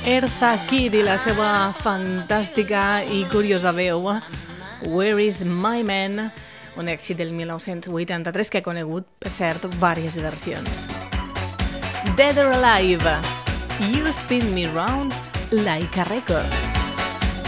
Eartha Kitt i la seva fantàstica i curiosa veu Where is my man? Un èxit del 1983 que ha conegut, per cert, diverses versions. Dead or Alive, You Spin Me Round Like a Record.